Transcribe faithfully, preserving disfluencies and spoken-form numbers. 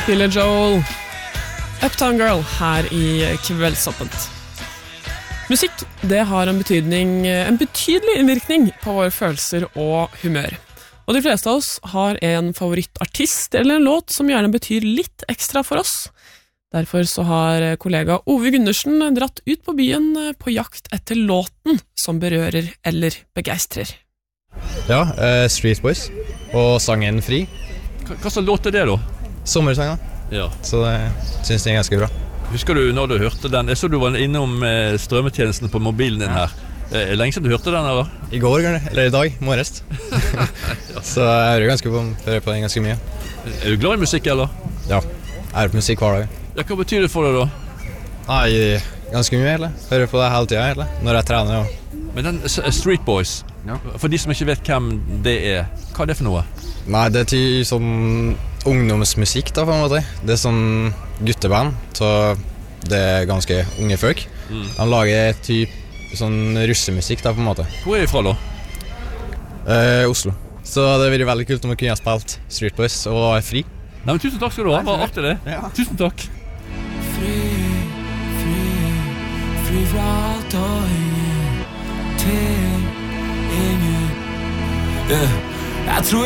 Billy Joel, Uptown Girl her i Kveldsåpent. Musikk, det har en betydning, en betydelig innvirkning på våre følelser og humør. Og de fleste av oss har en favorittartist eller en låt som gjerne betyr litt ekstra for oss. Derfor så har kollega Ove Gundersen dratt ut på byen på jakt etter låten som berører eller begeistrer. Ja, uh, Street Boys og sangen Fri. Hva, hva slags låt er det da? Sommersangen. Ja. Så det synes jeg er ganske bra. Husker du når du hørte den? Jeg så du var innom eh, strømmetjenesten på mobilen din her. Er det lenge siden du hørte den, eller? I går, eller i dag, morges. Så jeg hører ganske på, hører på den ganske mye. Er du glad i musikk, eller? Ja, jeg hører på musikk hver dag. Ja, hva betyr det for deg da? Nei, ganske mye, eller? Hører på det hele tiden, eller? Når jeg trener, ja. Men den Street Boys, ja. For de som ikke vet hvem det er, hva er det for noe? Nei, det er til sånn ungdomsmusikk da, på en måte. Det er sånn gutteband, så det er ganske unge folk. Mm. De lager typ sånn russemusikk da, på en måte. Hvor er de fra da? Eh, Oslo. Så det ville veldig kult om vi kunne ha spilt Street Boys og Fri. Nei, men tusen takk skal du ha, bare artig det. Ja. Tusen takk. Fri, fri, fri fra alt og ingen til ingen. Yeah. Jeg tror